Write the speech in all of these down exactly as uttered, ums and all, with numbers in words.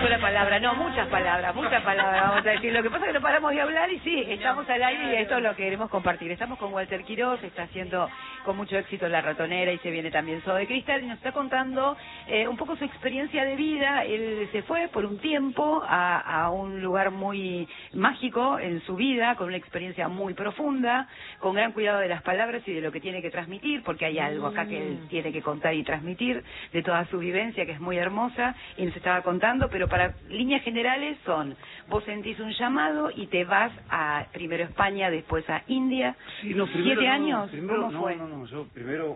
sola palabra, no, muchas palabras, muchas palabras, vamos a decir. Lo que pasa es que no paramos de hablar y sí, estamos al aire y esto es lo que queremos compartir. Estamos con Walter Quiroz, está haciendo con mucho éxito La Ratonera y se viene también Soda de Cristal y nos está contando eh, un poco su experiencia de vida. Él se fue por un tiempo a, a un lugar muy mágico en su vida, con una experiencia muy profunda, con gran cuidado de las palabras y de lo que tiene que transmitir, porque hay algo acá que él tiene que contar y transmitir de toda su vivencia, que es muy hermosa, y nos estaba contando, pero para líneas generales son, vos sentís un llamado y te vas a primero España, después a India. Sí, no, primero, ¿Siete no, años? Primero, ¿Cómo no, fue? No, no, yo primero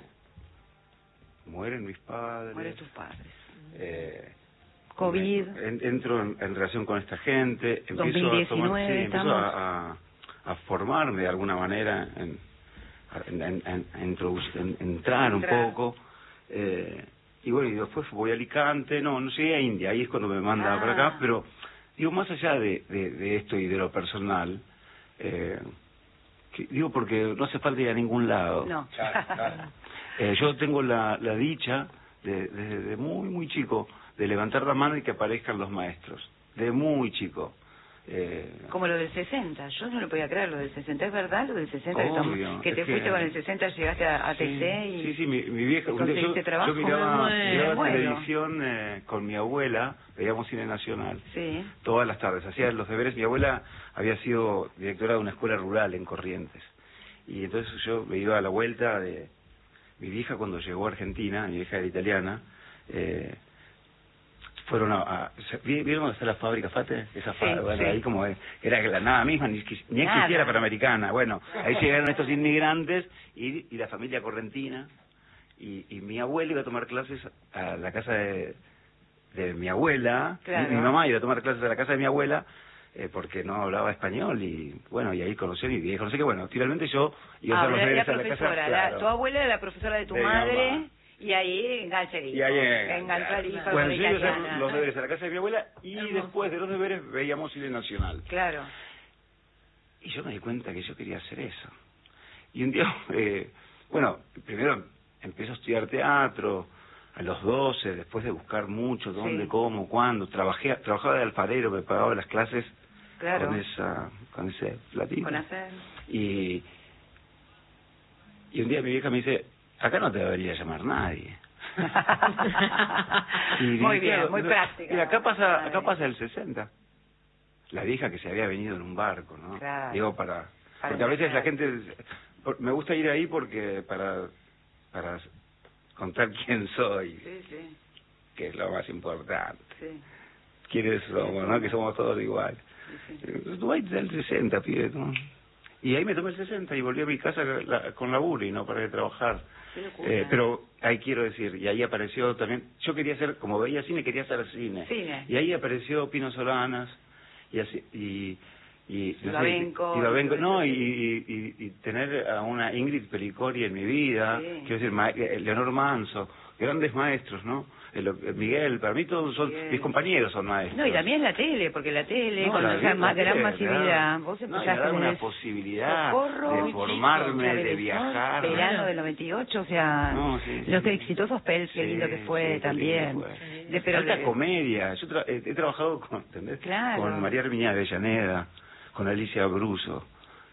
mueren mis padres. Mueren tus padres. Eh, COVID. me, en, entro en, en relación con esta gente, empiezo dos mil diecinueve, a tomar, sí, empiezo estamos. a, a, a formarme de alguna manera, en, en, en, en, a introducir, en, entrar un Entrar. poco. Eh, y bueno, y después voy a Alicante, no, no llegué a India, ahí es cuando me manda Ah. para acá, pero digo, más allá de, de, de esto y de lo personal, eh, que, digo, porque no hace falta ir a ningún lado. No. eh, yo tengo la, la dicha, de, de, de muy, muy chico, de levantar la mano y que aparezcan los maestros, de muy chico. Eh, Como lo del sesenta, yo no lo podía creer, lo del sesenta, ¿es verdad? Lo del sesenta, que, Obvio, tom- que te es que- fuiste con el sesenta, llegaste a, a sí, T C y... sí, sí, mi, mi vieja, y un día yo, conseguiste trabajo. yo miraba, Me miraba muero. televisión eh, con mi abuela, veíamos cine nacional, Sí. todas las tardes, hacía los deberes. Mi abuela había sido directora de una escuela rural en Corrientes, y entonces yo me iba a la vuelta de mi vieja cuando llegó a Argentina, mi vieja era italiana, eh, fueron a, a ¿vieron dónde está la fábrica Fate? Esa Sí, fábrica, bueno, sí. ahí como es, era la nada misma, ni, ni Nada. existía la Panamericana. Bueno, ahí llegaron estos inmigrantes y, y la familia correntina, y, y mi abuelo iba a tomar clases a la casa de, de mi abuela, Claro. mi, mi mamá iba a tomar clases a la casa de mi abuela, eh, porque no hablaba español, y bueno, y ahí conocí a mi vieja, no sé qué, bueno, finalmente yo iba a Ah, hacer los la, la deberes a la casa. profesora, la- Claro. tu abuela era la profesora de tu De mi madre, mamá. y ahí engancha el hijo. Y ahí engancha el hijo. Bueno, con yo la iba a hacer italiana. los deberes a la casa de mi abuela y Hermoso. después de los deberes veíamos cine nacional. Claro. Y yo me di cuenta que yo quería hacer eso. Y un día, eh, bueno, primero empecé a estudiar teatro a los doce, después de buscar mucho dónde, Sí. cómo, cuándo. Trabajé, trabajaba de alfarero, me pagaba las clases Claro. con esa con ese platito. Con hacer. Y, y un día mi vieja me dice, acá no te debería llamar nadie. Y Muy dije, bien, claro, muy no, práctica. mira, acá pasa, Madre. acá pasa el sesenta. La vieja que se había venido en un barco, ¿no? Claro. Digo, para... Para Porque a veces la empezar. gente... por- Me gusta ir ahí porque para para contar quién soy, Sí, sí, que es lo más importante. sí. Quiénes somos, ¿no? Que somos todos iguales. Sí, sí. Tú vas del sesenta, pibe, ¿no? Y ahí me tomé el sesenta y volví a mi casa la- con laburo y no paré de trabajar. Qué locura. Eh, pero ahí quiero decir, y ahí apareció también, yo quería hacer, como veía cine, quería hacer cine. Cine. Y ahí aparecio Pino Solanas, y así, y... y no sé, Babenco, y Babenco, y todo no, eso. y, y, y tener a una Ingrid Pericori en mi vida, Sí. quiero decir, ma- eh, Leonor Manso, grandes maestros, ¿no? Eh, lo- eh, Miguel, para mí todos son, Miguel. mis compañeros son maestros. No, y también la tele, porque la tele, No, cuando la ya vi- más la gran tele, masividad, claro. vos No, y me empezaste da una desde posibilidad Socorro, de muy formarme, chico, de Clave viajar. Sol, verano del noventa y ocho, o sea, No, sí, los sí. exitosos Pels, qué Sí, lindo que fue sí, qué también. lindo fue. De, pero Alta de- comedia. Yo tra- he, he trabajado con, ¿entendés? Claro. Con María Herminia Avellaneda, con Alicia Bruso,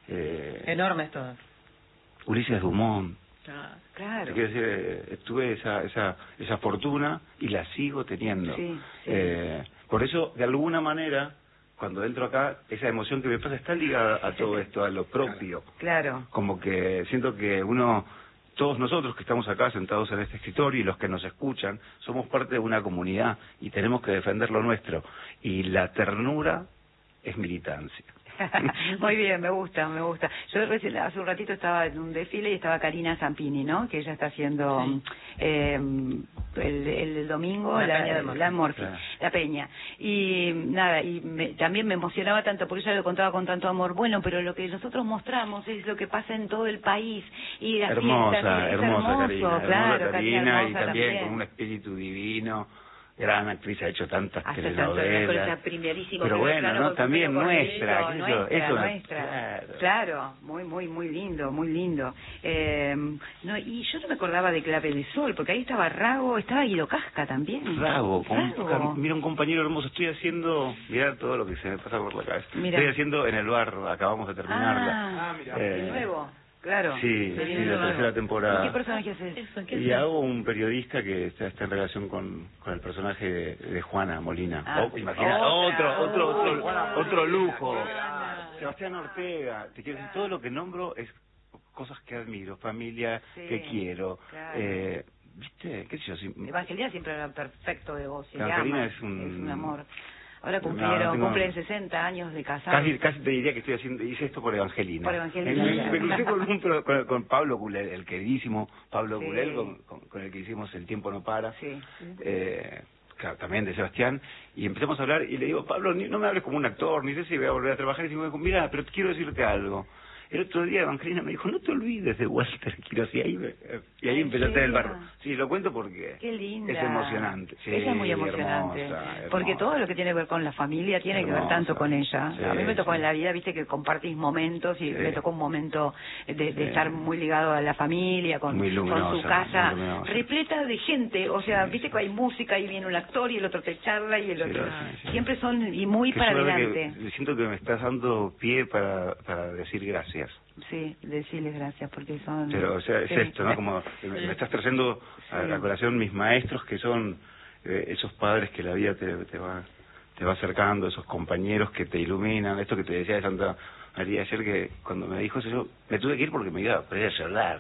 eh, Enormes todas. Ulises Dumont. Ah, Claro. Te quiero decir, eh, tuve esa, esa, esa fortuna y la sigo teniendo. Sí, sí. Eh, por eso, de alguna manera, cuando entro acá, esa emoción que me pasa está ligada a todo esto, a lo propio. Claro. Como que siento que uno, todos nosotros que estamos acá sentados en este escritorio y los que nos escuchan, somos parte de una comunidad y tenemos que defender lo nuestro. Y la ternura es militancia. Muy bien, me gusta, me gusta. Yo recién, hace un ratito estaba en un desfile y estaba Karina Zampini, ¿no? Que ella está haciendo Sí. eh, el, el domingo La la, Peña de Morphy. la Morphy, Claro. la Peña. Y nada, y me- también me emocionaba tanto, porque ella lo contaba con tanto amor. Bueno, pero lo que nosotros mostramos es lo que pasa en todo el país. Y las Hermosa, fiestas, es hermosa hermoso, Karina, claro, hermosa Karina, y hermosa también con un espíritu divino. gran actriz, ha hecho tantas Hace tanto telenovelas. con esa primerísima. Pero bueno, plano, ¿no? con También pelo nuestra, cortito, qué sé yo, nuestra, eso, nuestra. claro. Claro, muy, muy, muy lindo, muy lindo. Eh, no, y yo no me acordaba de Clave de Sol, porque ahí estaba Rago, estaba Guido Casca también. Rago, con, Rago. mira un compañero hermoso, estoy haciendo, mira todo lo que se me pasa por la cabeza. Mira. Estoy haciendo En el bar, acabamos de terminarla. Ah, Ah, mira. Eh, de nuevo, claro. Sí, Se sí, viene la nuevo. tercera temporada. ¿Y qué personaje haces? Eso, ¿qué Y haces? hago un periodista que está, está en relación con, con el personaje de, de Juana Molina. Ah, oh, imagina, otra. otro, otro, otro, Juana otro Molina, lujo. Juana. Sebastián Ortega, te quiero decir, todo lo que nombro es cosas que admiro, familia Sí, que quiero. claro. Eh, ¿Viste? ¿Qué sé yo? Si, Evangelina siempre era perfecto de voz. Se Evangelina llama, es un- es un amor. Ahora No, cumplieron, no tengo- cumplen sesenta años de casados. Casi, casi te diría que estoy haciendo, hice esto por Evangelina. Por Evangelina. Me, me crucé con, un pro- con, con Pablo Culel, el queridísimo Pablo Sí. Culel, con, con, con el que hicimos El tiempo no para. Sí. Eh, claro, también de Sebastián, y empezamos a hablar y le digo, Pablo, ni- no me hables como un actor, ni sé si voy a volver a trabajar, y digo, mira, pero quiero decirte algo. El otro día Evangelina me dijo, no te olvides de Walter Quiroz, y ahí, me- y ahí ¿En empezó a tener el serio? barro. Sí, lo cuento porque Qué linda. es emocionante. Sí, ella es muy emocionante. hermosa, hermosa. Porque todo lo que tiene que ver con la familia tiene que ver Hermosa. tanto con ella. Sí, a mí me tocó sí. en la vida, viste, que compartís momentos y Sí. me tocó un momento de, de Sí. estar muy ligado a la familia, con, Muy con luminosa, su casa muy luminosa. repleta de gente. O sea, Sí, viste sí. que hay música y viene un actor y el otro te charla y el Sí, otro. sí, sí. Siempre son y muy Que para yo la verdad adelante. que siento que me estás dando pie para, para decir gracias. Sí, decirles gracias porque son. Pero, o sea, es Sí. esto, ¿no? Como me, me estás trayendo a Sí. la colación mis maestros, que son eh, esos padres que la vida te, te va te va acercando, esos compañeros que te iluminan, esto que te decía de Santa María ayer, que cuando me dijo eso, yo me tuve que ir porque me iba a poner a llorar.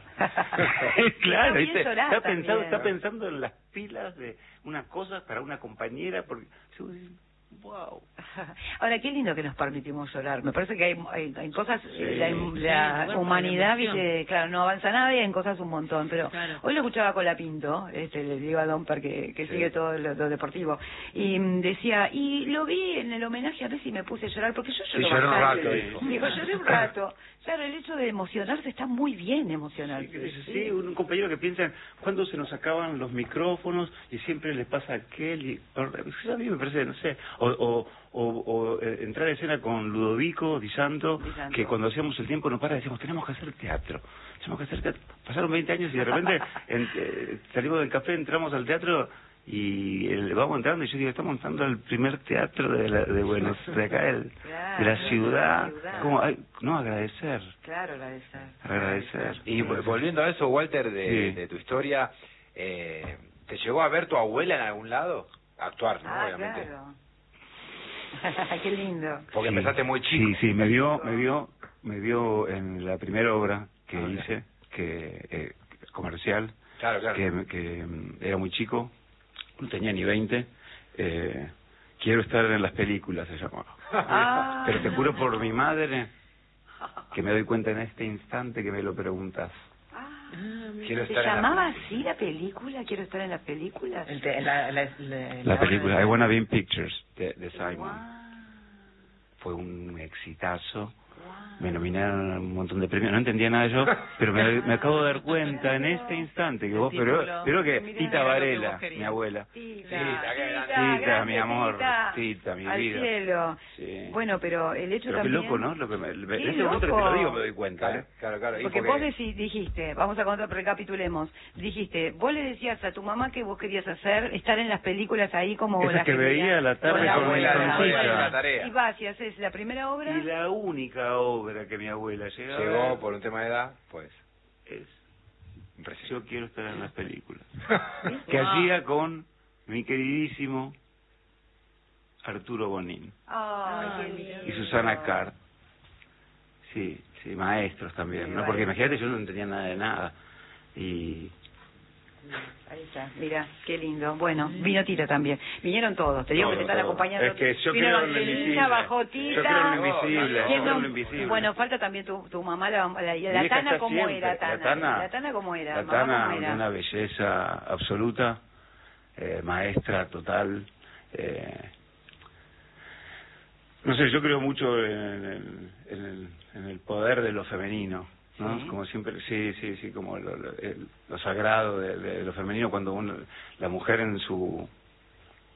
Claro, Está bien ¿viste? llorar Está pensando, también. está pensando en las pilas de una cosa para una compañera, porque yo digo, wow. Ahora, qué lindo que nos permitimos llorar. Me parece que hay, hay, hay cosas, eh, la, Sí, la bueno, humanidad, la emoción. viste, claro, no avanza nada y en cosas un montón. Pero Claro. hoy lo escuchaba con la Pinto, este, le digo a Domper que, que Sí. sigue todo lo, lo deportivo, y mm, decía, y lo vi en el homenaje a ver si me puse a llorar, porque yo lloro Sí, lloró un bastante. rato, dijo. Digo, lloré un rato. Claro, el hecho de emocionarse está muy bien emocionarse. Sí, sí, un compañero que piensa en cuándo se nos acaban los micrófonos y siempre le pasa a aquel y a mí me parece, no sé, o, o, o, o, eh, entrar a escena con Ludovico Di Santo, Di Santo. que cuando hacíamos El tiempo no para decíamos, tenemos que hacer teatro, tenemos que hacer teatro. Pasaron veinte años y de repente en- eh, salimos del café, entramos al teatro y el, vamos entrando y yo digo, estamos entrando al primer teatro de, la, de Buenos de acá del- Claro, de la de ciudad. la ciudad. ¿Cómo? Ay, no, agradecer, Claro, agradecer. agradecer. Y vo- volviendo a eso, Walter, de, Sí. de tu historia, eh, ¿te llegó a ver tu abuela en algún lado? Actuar, ¿no? Ah, Obviamente. claro. Qué lindo. Porque Sí. empezaste muy chico. Sí, sí, me vio, me vio, me vio en la primera obra que Ah, hice, que eh, comercial, Claro, claro. que, que mm, era muy chico, no tenía ni veinte. Eh, quiero estar en las películas, se llamaba. Ah. Pero te juro por mi madre que me doy cuenta en este instante que me lo preguntas. Quiero ¿Se estar en la- llamaba así la película? ¿Quiero estar en las películas? El te- la, la, la, La película I obra Wanna Be in Pictures de, de Simon. Guau, Fue un exitazo. guau. Me nominaron a un montón de premios, no entendía nada yo, pero me, me acabo de dar cuenta en este instante que El vos, pero, título. pero que Mirá, Tita era lo que Varela, vos querías. mi abuela. Tita, Tita, qué grande. Tita, grande mi amor, Tita, Tita, mi al vida. cielo. Sí. Bueno, pero el hecho Pero qué también... loco, ¿no? Lo que me, me- Qué en este momento que te loco. lo digo me doy cuenta, Claro, ¿eh? claro, claro. Y Porque vos decí- dijiste, vamos a contar, recapitulemos, dijiste, vos le decías a tu mamá que vos querías hacer, estar en las películas ahí como Esas la que gemela, veía a la tarde con la con mi abuela, abuela, la la tarea. Y vas y haces la primera obra. Y la única obra que mi abuela llegaba Llegó por un tema de edad, pues. es Impresionante. Yo quiero estar en las películas. ¿Viste? Que hacía con mi queridísimo Arturo Bonín Ay, qué Ay, lindo. y Susana Cart. Sí, sí, maestros también, Sí, ¿no? Porque maestros. imagínate, yo no entendía nada de nada. Y Ahí está, mira, qué lindo. Bueno, vino Tita también. Vinieron todos, te digo que Todo, te están todo. acompañando. Es que yo Vino creo en lo Evangelina, invisible. bajó Yo Tita. creo en lo invisible, yo Siendo- creo en lo invisible. Bueno, falta también tu, tu mamá, la, la, la, vieja Tana, está ¿cómo siempre. era? Tana, La Tana, la Tana, ¿cómo era? La Mamá, Tana, ¿cómo era? una belleza absoluta, eh, maestra total. Eh, no sé, yo creo mucho en el, en el, en el poder de lo femenino, ¿no? Sí. Como siempre, sí, sí, sí, como lo, lo, el- lo sagrado de, de lo femenino, cuando uno, la mujer en su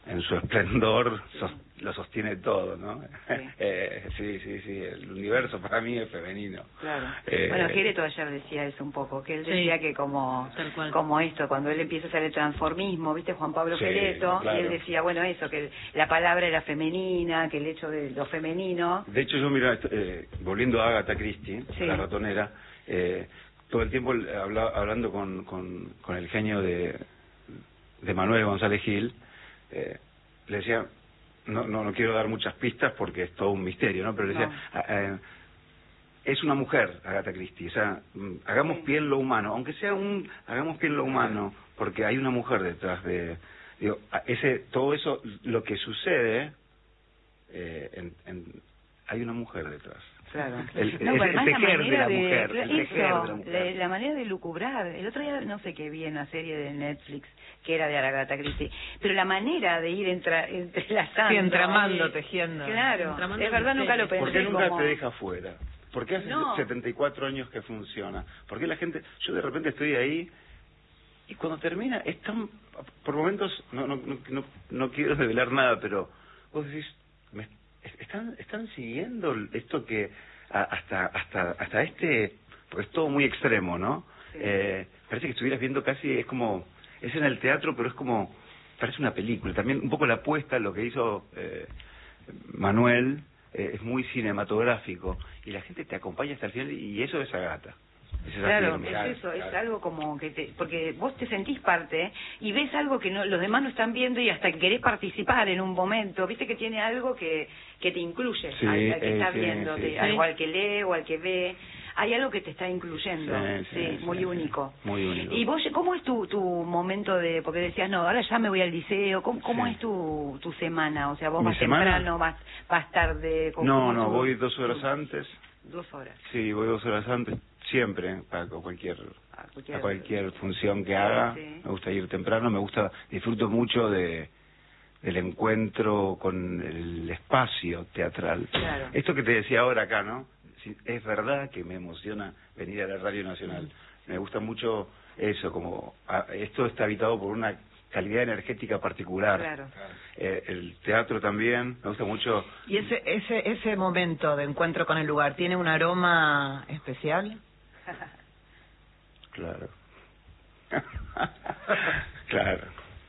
en su esplendor Sí. sos, lo sostiene todo, ¿no? Sí. eh, sí, sí, sí, el universo para mí es femenino. Claro. Eh, Bueno, Gereto ayer decía eso un poco, que él Sí. decía que como Tal cual. como esto, cuando él empieza a hacer el transformismo, ¿viste? Juan Pablo Sí, Gereto, claro. y él decía, bueno, eso, que la palabra era femenina, que el hecho de lo femenino... De hecho, yo, mira, eh, volviendo a Agatha Christie, Sí. la ratonera, eh, todo el tiempo habla, hablando con, con, con el genio de, de Manuel González Gil, eh, le decía, no, no no quiero dar muchas pistas porque es todo un misterio, ¿no? Pero le decía, No. a- a- es una mujer, Agatha Christie, o sea, mm, hagamos Sí. pie en lo humano, aunque sea un, hagamos pie en lo humano, porque hay una mujer detrás de, digo, a- ese, todo eso, lo que sucede, eh, en, en, hay una mujer detrás. Claro. El, No, ese- pero además el la tejer de manera la mujer, de, el tejer de la eso, mujer. la, la manera de lucubrar. El otro día no sé qué vi en una serie de Netflix que era de Agatha Christie, pero la manera de ir entra, entrelazando. Sí, entramando, ahí. tejiendo. Claro, Entramando es verdad, el nunca lo misterio. pensé. ¿Por qué nunca como... te deja fuera? ¿Por qué hace No. setenta y cuatro años que funciona? ¿Por qué la gente, yo de repente estoy ahí y cuando termina es tan, por momentos, no no no no, no quiero revelar nada, pero vos decís, me, están están siguiendo esto que a, hasta hasta hasta este, porque es todo muy extremo, ¿no? Sí. Eh, parece que estuvieras viendo casi, es como, es en el teatro, pero es como, parece una película. También un poco la apuesta, lo que hizo eh, Manuel, eh, es muy cinematográfico y la gente te acompaña hasta el final y eso es Agatha. Es esa Claro, firma. es Claro, eso, es claro. algo como que te, porque vos te sentís parte y ves algo que no, los demás no están viendo y hasta querés participar en un momento, viste que tiene algo que, que te incluye Sí, al, al que eh, está sí, viendo, sí, te- sí. al, o al que lee o al que ve, hay algo que te está incluyendo, Sí, sí, sí, muy sí. único. Muy único. Y vos, ¿cómo es tu, tu momento de, porque decías, no, ahora ya me voy al liceo, ¿cómo, cómo Sí. es tu, tu semana? O sea, vos ¿Mi vas semana? temprano, vas, vas tarde, ¿cómo- No, cómo no, tu- voy dos horas tu- antes. Dos horas. Sí, voy dos horas antes, siempre, para cualquier A a cualquier- cualquier función que haga. Sí. Me gusta ir temprano, me gusta, disfruto mucho de del encuentro con el espacio teatral. Claro. Esto que te decía ahora acá, ¿no? Sí, es verdad que me emociona venir a la Radio Nacional. Me gusta mucho eso, como a- esto está habitado por una calidad energética particular. Claro. Eh, el teatro también, me gusta mucho. ¿Y ese, ese, ese momento de encuentro con el lugar tiene un aroma especial? Claro. Claro.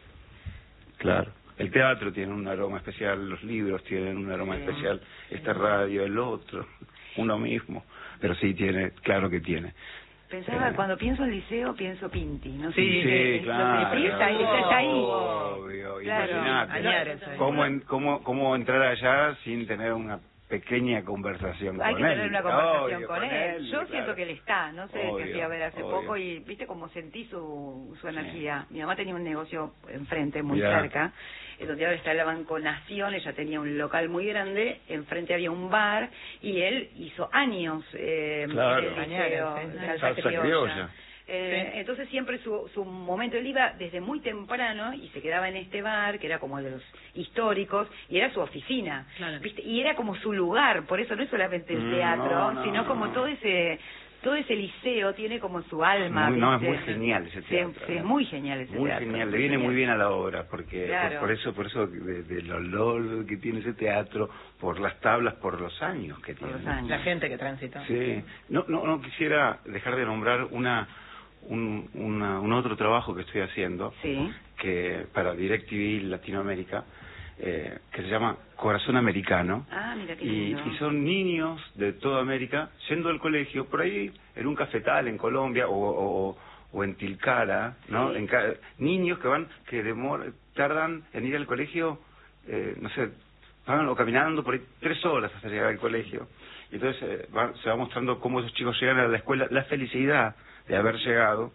Claro. El teatro tiene un aroma especial, los libros tienen un aroma Sí. especial, esta radio, el otro, uno mismo. Pero sí tiene, claro que tiene. Pensaba, Eh, cuando pienso en liceo, pienso Pinti, ¿no? Sí, sé, Sí, eh, claro. lo que- sí, está, está, está ahí. Obvio, Claro. imagínate. Añares ahí. ¿Cómo, en- cómo, ¿Cómo entrar allá sin tener una pequeña conversación Hay con que él? tener una conversación Obvio, con él. Yo claro. siento que él está, no sé, que Obvio, fui a ver hace obvio. poco y viste cómo sentí su, su Sí. energía. Mi mamá tenía un negocio enfrente, muy Mirá. cerca, eh, donde ahora está la Banco Nación, ella tenía un local muy grande, enfrente había un bar y él hizo años eh, Claro. en el liceo, Años, sí. salsa Salsa criolla. criolla. Eh, entonces siempre su, su momento, él iba desde muy temprano y se quedaba en este bar, que era como de los históricos, y era su oficina, Claro. ¿viste? Y era como su lugar, por eso no es solamente el Mm, teatro, no, no, sino no, como no. todo ese ese ese liceo tiene como su alma. Muy- no, es ¿viste? muy genial ese Sí, teatro. sí, es muy genial ese Muy teatro. genial, le viene muy bien a la obra, porque Claro. por, por eso, por eso de- del olor que tiene ese teatro, por las tablas, por los años que Por tiene. los años. La gente que transita. Sí, no, no, no quisiera dejar de nombrar una, un, una, un otro trabajo que estoy haciendo, Sí. que para DirecTV Latinoamérica, eh, que se llama Corazón Americano. Ah, mira qué Y, lindo. y son niños de toda América yendo al colegio, por ahí en un cafetal en Colombia o, o, o en Tilcara, ¿no? Sí. En ca- niños que van, que demor, tardan en ir al colegio, eh, no sé, van o caminando por ahí tres horas hasta llegar al colegio. Y entonces eh, va- se va mostrando cómo esos chicos llegan a la escuela, la felicidad de haber llegado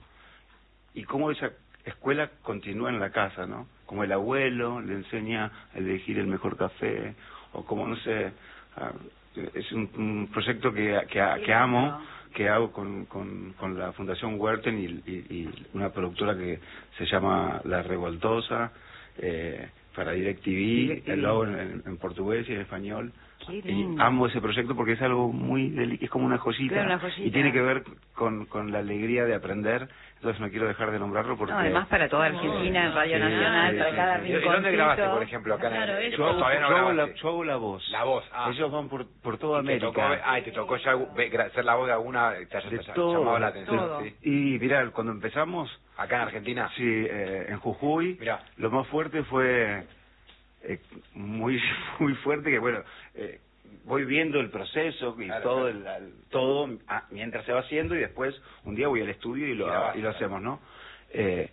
y cómo esa escuela continúa en la casa, ¿no? Como el abuelo le enseña a elegir el mejor café, o como, no sé, ah, es un, un proyecto que, que, que amo, que hago con, con, con la Fundación Huerten y, y, y una productora que se llama La Revoltosa, eh, para DirecTV, DirecTV. lo hago en, en portugués y en español. Qué Y lindo. amo ese proyecto porque es algo muy deli- es como una joyita, Claro, una joyita. y tiene que ver con, con la alegría de aprender. Entonces no quiero dejar de nombrarlo porque No, además para toda Argentina, en Radio Sí, Nacional, sí, para sí, cada sí. ¿Y dónde rinconcito. grabaste, por ejemplo, acá en Claro, el... eso. yo hago, Todavía no yo hago la, grabaste. yo hago la voz. La voz, ah. Ellos van por, por toda ¿Y te tocó, América. ah, y te tocó ya ve- gra- ser la voz de alguna, te haya De te haya todo, llamado la de atención? todo. Sí. Y mirá, cuando empezamos, Acá en Argentina. sí, eh, en Jujuy, Mirá. lo más fuerte fue eh, muy muy fuerte, que bueno, eh, voy viendo el proceso y Claro, todo claro. el, al- todo ah, mientras se va haciendo, y después un día voy al estudio y lo, Y grabás, y lo claro. hacemos, ¿no? Eh,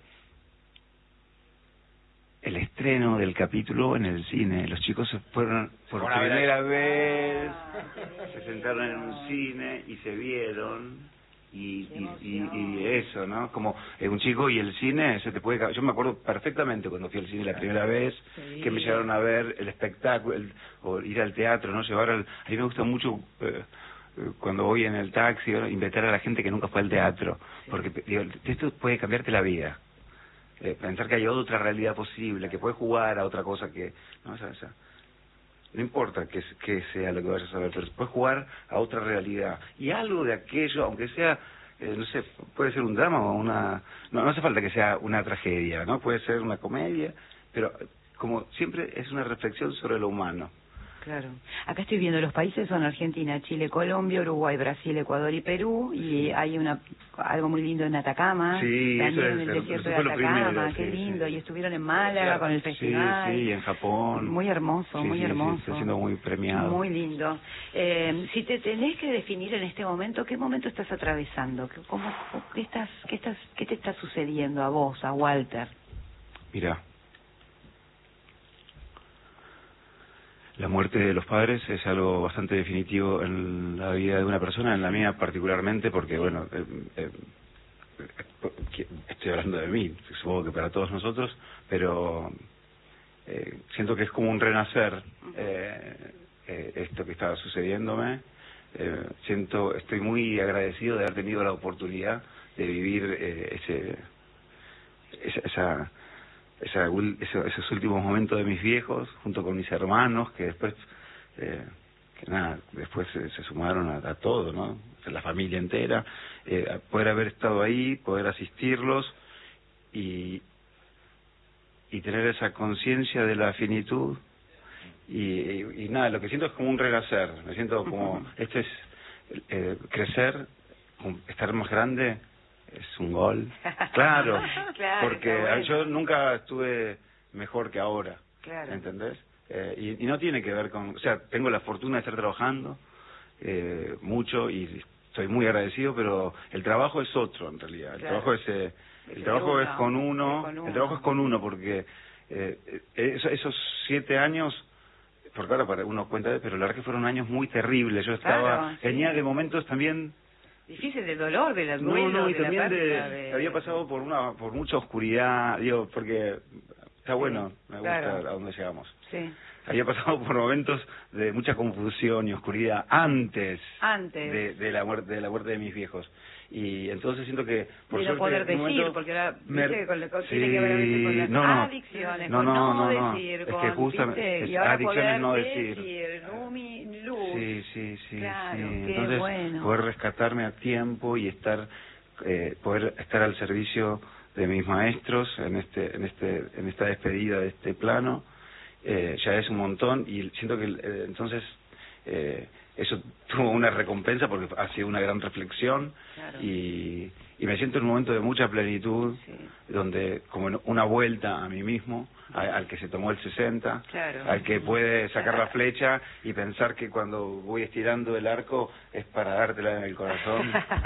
el estreno del capítulo en el cine, los chicos se fueron por fueron a ver primera ahí. vez, Ah, qué se sentaron en un lindo. cine y se vieron. Y, Qué y, y, emoción. y eso, ¿no? Como eh, un chico y el cine, se te puede... ca- Yo me acuerdo perfectamente cuando fui al cine la primera vez, Sí. que me llevaron a ver el espectáculo, el- o ir al teatro, ¿no? Llevar al... A mí me gusta mucho, eh, eh, cuando voy en el taxi, ¿no? Invitar a la gente que nunca fue al teatro, porque digo, esto puede cambiarte la vida. Eh, pensar que hay otra realidad posible, que puedes jugar a otra cosa que... ¿no? O sea, o sea, no importa que, que sea lo que vayas a ver, pero puedes jugar a otra realidad. Y algo de aquello, aunque sea, eh, no sé, puede ser un drama o una... No, no hace falta que sea una tragedia, ¿no? Puede ser una comedia, pero como siempre es una reflexión sobre lo humano. Claro. Acá estoy viendo, los países son Argentina, Chile, Colombia, Uruguay, Brasil, Ecuador y Perú, y hay una algo muy lindo en Atacama, Sí, también eso es en el el- desierto eso de fue lo Atacama, primero, qué sí, lindo, sí. y estuvieron en Málaga Claro. con el festival. Sí, sí, en Japón. Muy hermoso, Sí, muy sí, sí, hermoso. está siendo muy premiado. Muy lindo. Eh, si te tenés que definir en este momento, ¿qué momento estás atravesando? ¿Qué- ¿Cómo, qué, estás, qué, estás, ¿Qué te está sucediendo a vos, a Walter? Mira, la muerte de los padres es algo bastante definitivo en la vida de una persona, en la mía particularmente, porque, bueno, eh, eh, eh, estoy hablando de mí, supongo que para todos nosotros, pero eh, siento que es como un renacer eh, eh, esto que está sucediéndome. Eh, siento, estoy muy agradecido de haber tenido la oportunidad de vivir eh, ese, esa, esa Esa, ul- eso- esos últimos momentos de mis viejos, junto con mis hermanos, que después, eh, que nada, después se, se sumaron a, a todo, ¿no? O sea, la familia entera, eh, a poder haber estado ahí, poder asistirlos y, y tener esa conciencia de la finitud. Y, y, y nada, lo que siento es como un renacer, me siento como, este es eh, crecer, como estar más grande. Es un gol. Claro, Claro, porque está bueno. yo nunca estuve mejor que ahora. Claro. ¿Entendés? Eh, y, y no tiene que ver con... O sea, tengo la fortuna de estar trabajando eh, mucho y estoy muy agradecido, pero el trabajo es otro en realidad. El Claro. trabajo es... eh, Es el trabajo uno, es con uno, es con uno. el trabajo es con uno porque eh, eh, esos, esos siete años... Porque ahora para uno cuenta, pero la verdad que fueron años muy terribles. Yo estaba... Claro, sí. Venía de momentos también... Difícil de dolor, de la No, duelo, no, y de la también de, pérdida, de- había pasado por una por mucha oscuridad, digo, porque está Sí, bueno, me gusta claro. a dónde llegamos. Sí. Había pasado por momentos de mucha confusión y oscuridad antes, Antes. de, de la muerte de la muerte de mis viejos. Y entonces siento que por De no suerte, poder en decir, un momento, porque ahora, me- viste, con, con- sí, tiene que ver a veces con las no, no. adicciones, No, con no, no, no, no. decir, Es con, que justamente- ¿viste? es y ahora adicciones poder no decir. Rumi, luz. Sí, sí, sí, Claro, sí. qué Entonces, bueno. poder rescatarme a tiempo y estar, eh, poder estar al servicio de mis maestros en este, en este, en esta despedida de este plano, eh, ya es un montón y siento que eh, entonces eh, eso tuvo una recompensa porque ha sido una gran reflexión. Claro. y, y me siento en un momento de mucha plenitud, Sí. donde como en una vuelta a mí mismo, a- al que se tomó el sesenta, Claro. al que puede sacar la flecha y pensar que cuando voy estirando el arco es para dártela en el corazón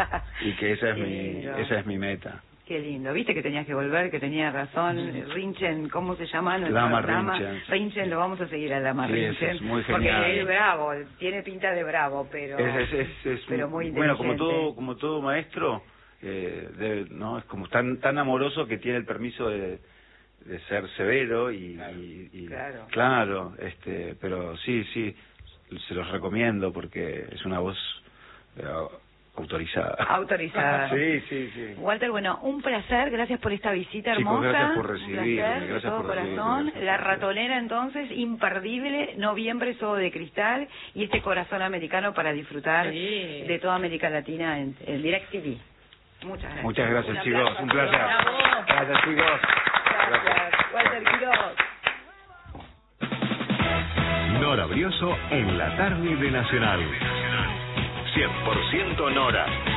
y que esa es Qué mi lindo. esa es mi meta. Qué lindo, viste que tenías que volver, que tenía razón. Rinchen, ¿cómo se llama nuestro Lama programa? Rinchen. Rinchen, lo vamos a seguir a Lama Sí, Rinchen. es muy genial. Porque es bravo, tiene pinta de bravo, pero, Es, es, es, es- pero muy bueno, como inteligente. todo como todo maestro, eh, debe- no es como tan tan amoroso que tiene el permiso de, de ser severo y, y- y- Claro. claro, este, pero sí, sí, se los recomiendo porque es una voz eh, autorizada. Autorizada. Sí, sí, sí. Walter, bueno, un placer, gracias por esta visita Chicos, hermosa. gracias por Un recibirme, placer, de gracias todo por recibirme, corazón. gracias La por- Ratonera, entonces, imperdible, noviembre, Zoo de Cristal, y este corazón americano para disfrutar Sí. de toda América Latina en, en Direct T V. Muchas gracias. Muchas gracias, Un chicos. aplauso. Un placer. Bravo. Gracias, chicos. Gracias. Walter Quiroz. Nora Brioso en la tarde de Nacional. cien por ciento Nora.